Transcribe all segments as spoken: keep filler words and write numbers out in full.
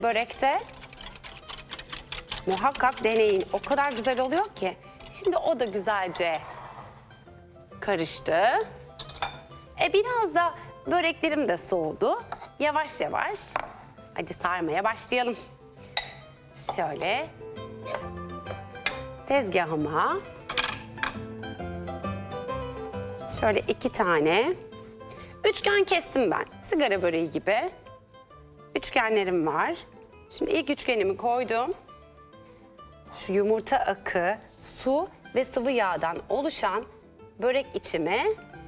Börekte muhakkak deneyin. O kadar güzel oluyor ki. Şimdi o da güzelce karıştı. E biraz da böreklerim de soğudu. Yavaş yavaş hadi sarmaya başlayalım. Şöyle tezgahıma şöyle iki tane üçgen kestim ben. Sigara böreği gibi üçgenlerim var. Şimdi ilk üçgenimi koydum. Şu yumurta akı, su ve sıvı yağdan oluşan börek içime,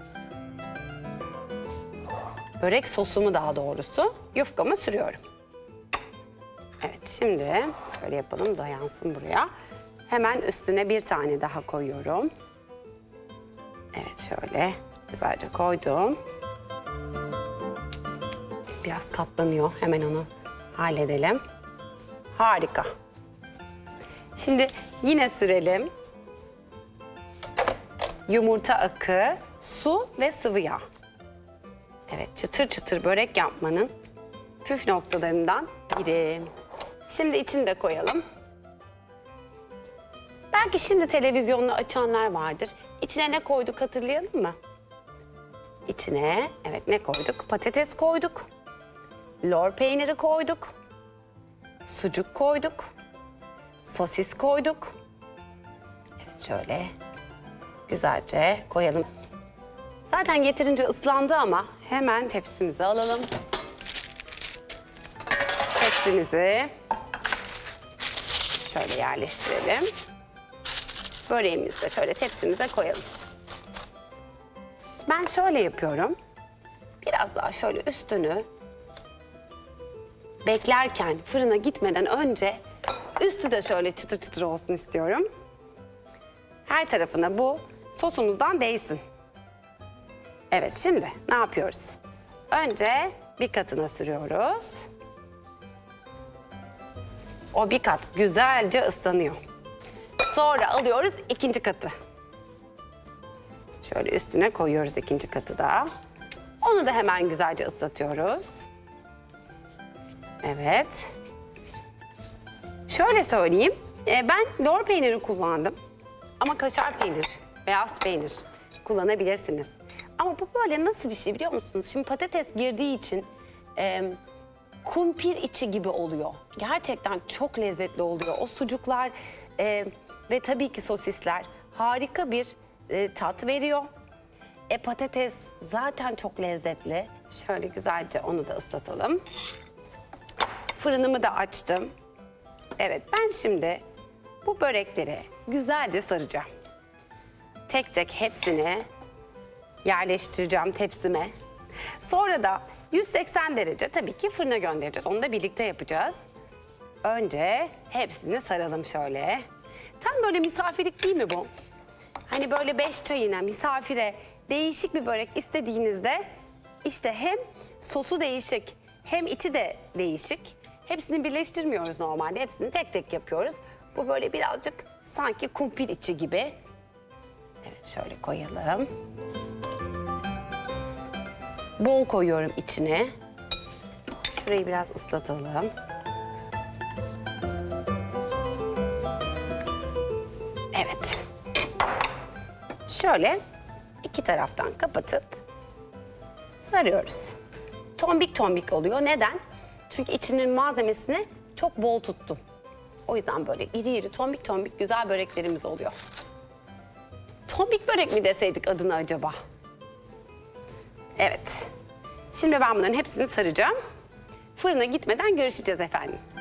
börek sosumu daha doğrusu yufkama sürüyorum. Evet, şimdi şöyle yapalım, dayansın buraya. Hemen üstüne bir tane daha koyuyorum. Evet, şöyle güzelce koydum. Biraz katlanıyor, hemen onu halledelim. Harika. Şimdi yine sürelim. Yumurta akı, su ve sıvı yağ. Evet, çıtır çıtır börek yapmanın püf noktalarından biri. Şimdi içini de koyalım. Belki şimdi televizyonunu açanlar vardır. İçine ne koyduk hatırlayalım mı? İçine, evet ne koyduk? Patates koyduk. Lor peyniri koyduk. Sucuk koyduk. Sosis koyduk. Evet, şöyle güzelce koyalım. Zaten yeterince ıslandı ama hemen tepsimize alalım. Tepsimizi şöyle yerleştirelim. Böreğimizi de şöyle tepsimize koyalım. Ben şöyle yapıyorum. Biraz daha şöyle üstünü beklerken, fırına gitmeden önce üstü de şöyle çıtır çıtır olsun istiyorum. Her tarafına bu sosumuzdan değsin. Evet, şimdi ne yapıyoruz? Önce bir katına sürüyoruz. O bir kat güzelce ıslanıyor. Sonra alıyoruz ikinci katı. Şöyle üstüne koyuyoruz ikinci katı da. Onu da hemen güzelce ıslatıyoruz. Evet. Şöyle söyleyeyim, ben lor peyniri kullandım. Ama kaşar peynir, beyaz peynir kullanabilirsiniz. Ama bu böyle nasıl bir şey biliyor musunuz? Şimdi patates girdiği için e, kumpir içi gibi oluyor. Gerçekten çok lezzetli oluyor. O sucuklar e, ve tabii ki sosisler harika bir e, tat veriyor. E patates zaten çok lezzetli. Şöyle güzelce onu da ıslatalım. Fırınımı da açtım. Evet, ben şimdi bu börekleri güzelce saracağım. Tek tek hepsini yerleştireceğim tepsime. Sonra da yüz seksen derece tabii ki fırına göndereceğiz. Onu da birlikte yapacağız. Önce hepsini saralım şöyle. Tam böyle misafirlik değil mi bu? Hani böyle beş çayına, misafire değişik bir börek istediğinizde işte hem sosu değişik hem içi de değişik. Hepsini birleştirmiyoruz normalde. Hepsini tek tek yapıyoruz. Bu böyle birazcık sanki kumpir içi gibi. Evet, şöyle koyalım. Bol koyuyorum içine. Şurayı biraz ıslatalım. Evet. Şöyle iki taraftan kapatıp sarıyoruz. Tombik tombik oluyor. Neden? Çünkü içinin malzemesini çok bol tuttum. O yüzden böyle iri iri tombik tombik güzel böreklerimiz oluyor. Tombik börek mi deseydik adını acaba? Evet. Şimdi ben bunların hepsini saracağım. Fırına gitmeden görüşeceğiz efendim.